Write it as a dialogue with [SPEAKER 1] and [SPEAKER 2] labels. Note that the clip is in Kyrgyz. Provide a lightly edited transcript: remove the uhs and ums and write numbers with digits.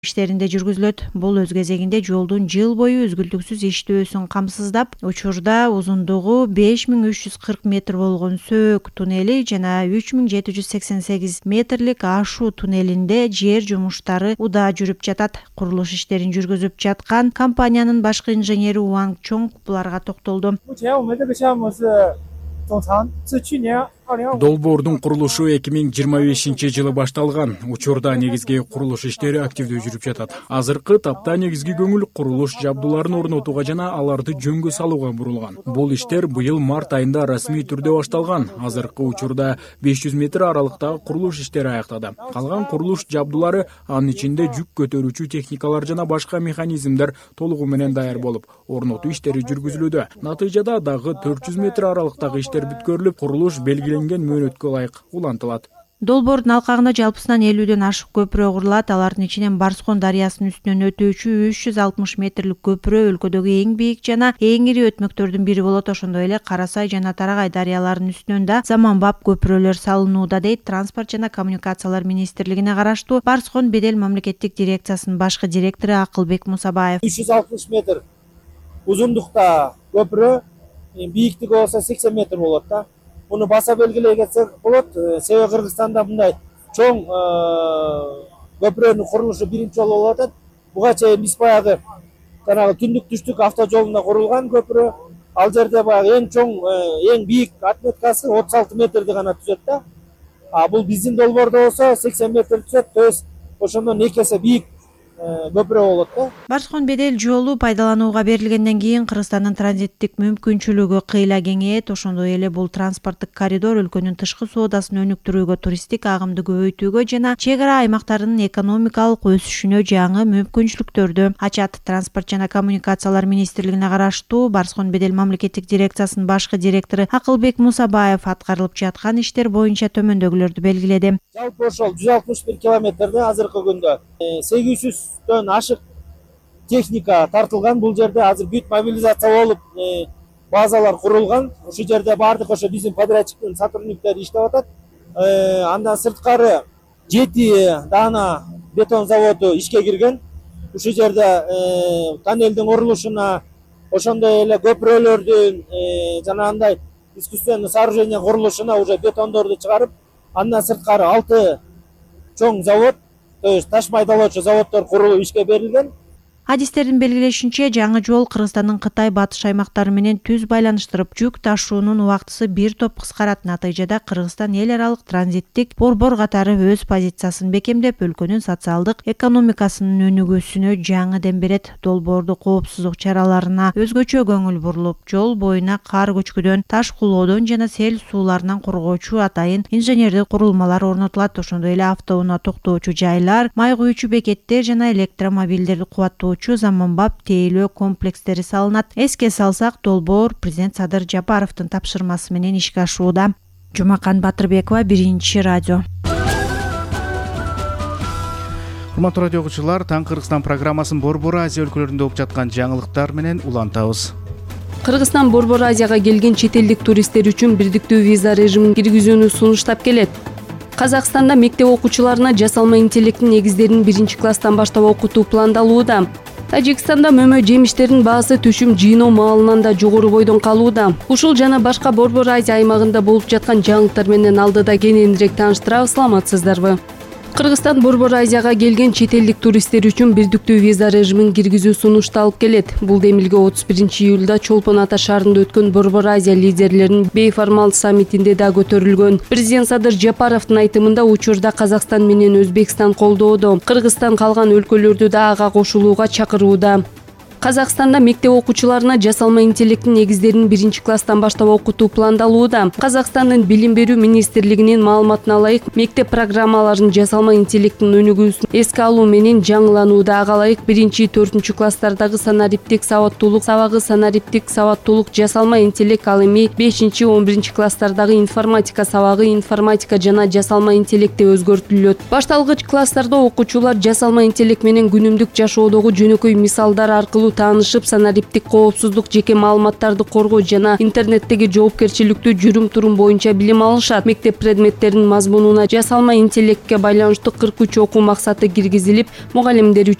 [SPEAKER 1] иштеринде жүргүзүлөт. Бул өз кезегинде жолдун жыл бою үзгүлтүксүз иштөөсүн камсыздап, учурда узундугу 5340 метр болгон Сөөк туннели жана 3788 метрлик Ашуу туннелинде жер жумуштары удаа жүрүп жатат. Курулуш иштерин жүргүзүп жаткан компаниянын башкы инженери Уанг Чонг буларга токтолду.
[SPEAKER 2] Долбоордун курулушу 2025-жылы башталган. Учурда негизги курулуш иштери активдүү жүрүп жатат. Азыркы тапта негизги көңүл курулуш жабдууларын орнотууга жана аларды жөнгө салууга бурулган. Бул иштер быйыл март айында расмий түрдө башталган. Азыркы учурда 500 метр аралыктагы курулуш иштери аяктады. Калган курулуш жабдуулары, анын ичинде жүк көтөрүүчү техникалар жана башка механизмдер толугу менен даяр болуп, орнотуу иштери жүргүзүлүүдө. Натыйжада дагы 400 метр аралыктагы иштер бүткөрүлүп, курулуш белгиленген мөөнөткө ылайык улантылат.
[SPEAKER 1] Долбоордун алкагында жалпысынан 50ден ашык көпүрө курулат. Алардын ичинен Барскон дарыясынын үстүнөн өтүүчү 360 метрлик көпүрө өлкөдөгү эң бийик жана эң ири өтмөктөрдүн бири болот. Ошондой эле Кара Сай жана Тарагай дарыяларынын үстүнөн да заманбап көпүрөлөр салынууда, дейт Транспорт жана коммуникациялар министрлигине караштуу Барскон Бедел мамлекеттик дирекциясынын башкы директору Акылбек Мусабаев.
[SPEAKER 3] 360 метр узундукта көпүрө, бийиктиги болсо 80 метр болот да. Буну баса белгилей кетсек болот. Себеби Кыргызстанда мындай чоң көпүрөнүн курулушу биринчи жолу болуп атат. Буга чейин биз баягы жанагы түндүк түштүк автожолунда курулган көпүрө. Ал жерде баягы эң чоң, эң бийик отметкасы 36 метрди гана түзөт да. Бул биздин долбоордо болсо 80 метр түзөт. То есть ошондон 2 эсе бийик көпүрө болот да.
[SPEAKER 1] Барскон Бедел жолу пайдаланууга берилгенден кийин Кыргызстандын транзиттик мүмкүнчүлүгү кыйла кеңейет. Ошондой эле бул транспорттук коридор өлкөнүн тышкы соодасын өнүктүрүүгө, туристтик агымды көбөйтүүгө жана чек ара аймактарынын экономикалык өсүшүнө жаңы мүмкүнчүлүктөрдү ачат. Транспорт жана коммуникациялар министрлигине караштуу Барскон Бедел мамлекеттик дирекциясынын башкы директору Акылбек Мусабаев аткарылып жаткан иштер боюнча төмөндөгүлөрдү белгиледи.
[SPEAKER 3] Жалпы ошол 161 километрде азыркы күндө 800дөн ашык техника тартылган. Бул жерде азыр бүт мобилизация болуп, базалар курулган. Ушул жерде баардык ошо биздин подрядчиктин сотрудниктери иштеп атат. Андан сырткары 7 даана бетон заводу ишке кирген. Ушул жерде тоннелдин курулушуна, ошондой эле көпүрөлөрдүн жанагындай искусственный сооружение курулушуна уже бетондорду чыгарып, андан сырткары 6 чоң завод, то есть таш майдалоочу заводдор курулуп ишке берилген.
[SPEAKER 1] Адистердин белгилешинче, жаңы жол Кыргызстандын Кытай батыш аймактары менен түз байланыштырып, жүк ташуунун убактысы бир топ кыскарат. Натыйжада Кыргызстан эл аралык транзиттик борбор катары өз позициясын бекемдеп, өлкөнүн социалдык экономикасынын өнүгүүсүнө жаңы дем берет. Долбоордо коопсуздук чараларына өзгөчө көңүл бурулуп, жол боюна кар көчкүдөн, таш кулоодон жана сел сууларынан коргоочу атайын инженердик курулмалар орнотулат. Ошондой эле автоунаа токтоочу жайлар, май куючу бекеттер жана электромобилдерди кубаттоочу заманбап тейлөө комплекстери салынат. Эске салсак, долбоор президент Садыр Жапаровдун тапшырмасы менен ишке ашууда. Жумакан Батырбекова, Биринчи радио.
[SPEAKER 4] Урматтуу радио окуучулар, Таң Кыргызстан программасын Борбор Азия өлкөлөрүндө болуп жаткан жаңылыктар менен улантабыз.
[SPEAKER 5] Кыргызстан Борбор Азияга келген чет элдик туристтер үчүн бирдиктүү виза режимин киргизүүнү сунуштап келет. Казакстанда мектеп окуучуларына жасалма интеллекттин негиздерин 1-класстан баштап окутуу пландалууда. Тажикстанда мөмө жемиштердин баасы түшүм жыйноо маалынан да жогору бойдон калууда. Ушул жана башка Борбор Азия аймагында болуп жаткан жаңылыктар менен алдыда кененирээк тааныштырабыз. Саламатсыздарбы? Кыргызстан Борбор Азияга келген чет элдик туристтер үчүн бирдиктүү виза режимин киргизүү сунушталып келет. Бул демилге 31-июлда Чолпон Ата шаарында өткөн Борбор Азия лидерлеринин бейформал саммитинде да көтөрүлгөн. Президент Садыр Жапаровдун айтымында учурда Казакстан менен Өзбекстан колдоодо. Кыргызстан калган өлкөлөрдү да ага кошулууга чакырууда. Казакстанда мектеп окуучуларына жасалма интеллекттин негиздерин 1-класстан баштап окутуу пландалууда. Казакстандын билим берүү министрлигинин маалыматына ылайык, мектеп программаларын жасалма интеллекттин өнүгүүсүн эске алуу менен жаңыланууда. Ага ылайык 1-4 класстардагы санариптик сабаттуулук сабагы санариптик сабаттуулук жасалма интеллект, ал эми 5-11 класстардагы информатика сабагы информатика жана жасалма интеллект деп өзгөртүлөт. Башталгыч класстарда окуучулар жасалма интеллект менен күнүмдүк жашоодогу жөнөкөй мисалдар аркылуу менен таанышып, санариптик коопсуздук, жеке маалыматтарды коргоо жана интернеттеги жоопкерчиликтүү жүрүм-турум боюнча билим алышат. Мектеп предметтеринин мазмунуна жасалма интеллектке байланыштуу 43 окуу максаты киргизилип, мугалимдер